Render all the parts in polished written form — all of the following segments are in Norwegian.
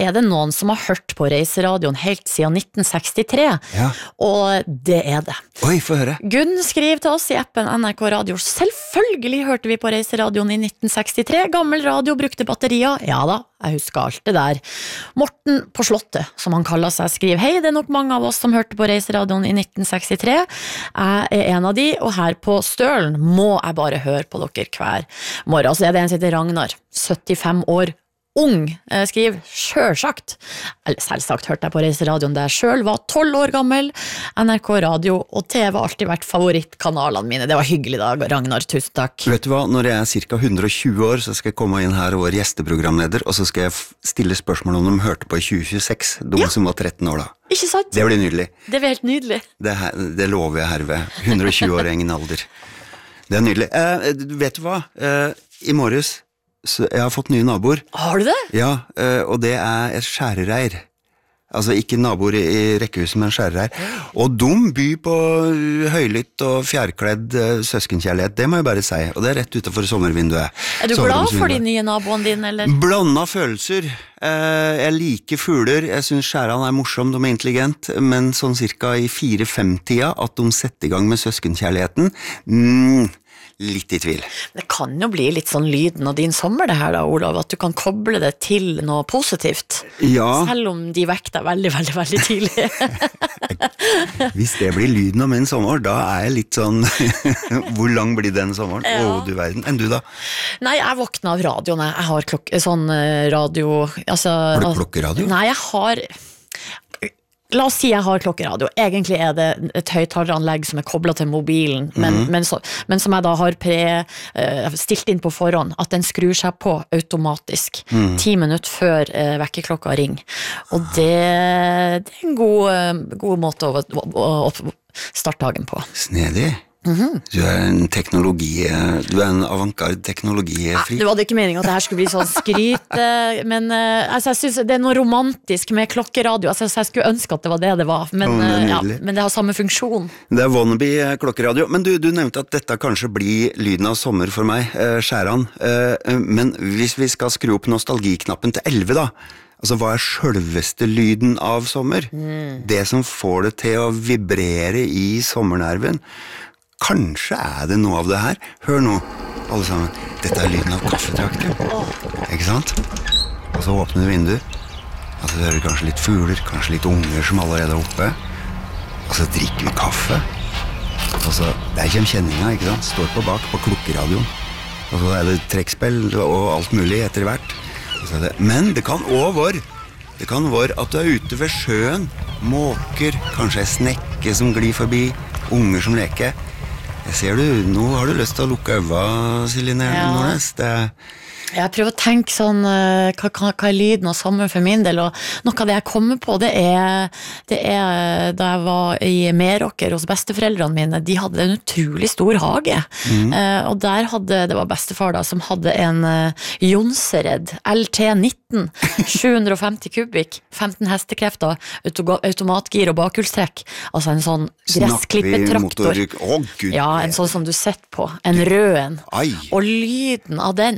det noen som har hørt på Reiseradioen helt siden 1963, og det det. Oi, få høre. Gunn skriver til oss i appen NRK Radio, selvfølgelig hørte vi på Reiseradioen i 1963, gammel radio, brukte batterier, ja da, jeg husker alt det der. Morten på Slottet, som han kaller seg, skriver, hei, det nok mange av oss som hørte på Reiseradioen i 1963, jeg en av de, og her på Stølen må jeg bare høre på dere hver morgen. Så det en som heter Ragnar, 75 år, ung, skriver, selvsagt, eller selvsagt hørte jeg på Reiseradioen der selv, var 12 år gammel, NRK Radio og TV har alltid vært favorittkanalene mine. Det var hyggelig da, Ragnar, tusen takk. Vet du hva, når jeg cirka 120 år, så skal jeg komme inn her og være gjesteprogramleder, og så skal jeg stille spørsmål om de hørte på i 2026, de som var 13 år da. Ikke sant? Det blir nydelig. Det blir helt nydelig. Det lover jeg herved. 120 år ingen alder. Det nydelig. Vet du hva? I morges så jeg har fått nye naboer. Har du det? Ja, og det et skjærereir. Altså ikke naboer i rekkehuset, men skjærereir. Og de byr på høylytt og fjærkledd søskenkjærlighet, det må jeg bare si. Og det rett utenfor sommervinduet. Du glad for de nye naboene dine, eller? Blandet følelser. Jeg liker fugler, jeg synes skjærene morsom, de intelligent, men sånn cirka i 4-5-tida at de setter i gang med søskenkjærligheten, litt i tvil. Det kan jo bli litt sånn lyden av din sommer det her da, Olav, at du kan koble det til noe positivt. Ja. Selv om de vekker deg veldig, veldig, veldig tidlig. Hvis det blir lyden av min sommer, da jeg litt sånn, hvor lang blir den sommeren? Ja. Du verden. Enn du da? Nei, jeg våkner av radioen. Jeg har sånn radio... Altså, har du klokkeradio? Nei, jeg har... La oss si jeg har klokkeradio. Egentlig det et høyttaleranlegg som koblet til mobilen, men som jeg da har stilt inn på forhånd, at den skrur seg på automatisk 10 minutter før vekkerklokka ringer. Og det en god måte å starte dagen på. Snedig. Du en teknologi, du en avantgarde teknologifri. Det var ikke meningen at det her skulle bli sånn skryt, men altså, jeg synes det noe romantisk med klokkeradio, altså, jeg skulle ønske at det var, men, men det har samme funksjon. Det wannabe klokkeradio, men du nevnte at dette kanskje blir lyden av sommer for meg, skjæran, men hvis vi skal skru opp nostalgiknappen til 11 da, altså hva selveste lyden av sommer? Det som får det til å vibrere i sommernerven. Kanskje det noe av det her. Hør nå, alle sammen. Dette lyden av kaffetrakter. Ikke sant? Og så åpner du vinduet. Og så hører du kanskje litt fugler, kanskje litt unger som allerede oppe. Og så drikker vi kaffe. Og så, der kommer kjenninga, ikke sant? Står på bak på klokkeradioen. Og så det trekkspill og alt mulig etter hvert. Men det kan også være at du ute ved sjøen, måker, kanskje en snekke som glir forbi, unger som leker. Jeg ser nå har du lyst til å lukke øynene, Silje Nordnes. Jeg prøver å tenke sånn, hva lyden av sommer for min del, og noe av det jeg kommer på, det da jeg var i Meråker hos besteforeldrene mine, de hadde en utrolig stor hage, og der det var bestefar da, som hadde en Jonsered LT19, 750 kubikk, 15 hestekrefter, automatgir og bakhjulstrekk, altså en sånn gressklippertraktor. Ja, en sånn som du setter på, en rød en, og lyden av den,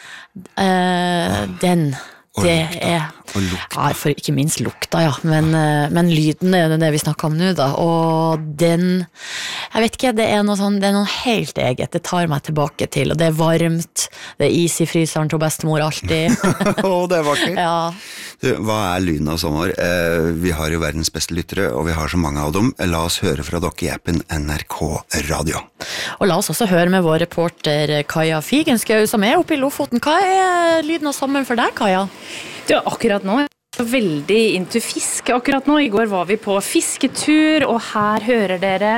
det for ikke minst lukta, men lyden det vi snakker om nå da, og den, jeg vet ikke, det noe sånn, det noe helt eget, det tar meg tilbake til, og det varmt, det is i fryseren til bestemor alltid. Det vakkert. Ja. Du, hva lyden av sommer? Vi har jo verdens beste lyttere, og vi har så mange av dem. La oss høre fra dere i appen NRK Radio. Og la oss også høre med vår reporter Kaja Figenskau, som oppe i Lofoten. Hva lyden av sommer for deg, Kaja? Du, akkurat nå veldig into fisk akkurat nå. I går var vi på fisketur, og her hører dere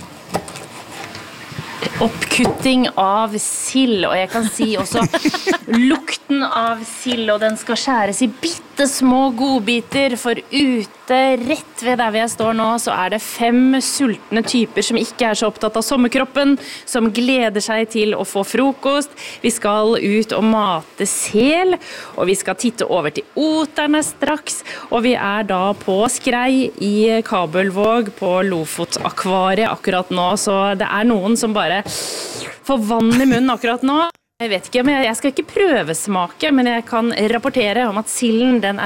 oppkutting av sild, og jeg kan si også lukten av sild, og den skal skjæres i bittesmå godbiter, for ute rett ved der vi står nå, så det 5 sultne typer som ikke så opptatt av sommerkroppen, som gleder seg til å få frokost. Vi skal ut og mate sel, og vi skal titte over til oterne straks, og vi da på skrei i Kabelvåg på Lofotakvariet akkurat nå, så det noen som bare får vann i munnen akkurat nå. Jeg vet ikke, men jeg skal ikke prøvesmake, men jeg kan rapportere om at silden den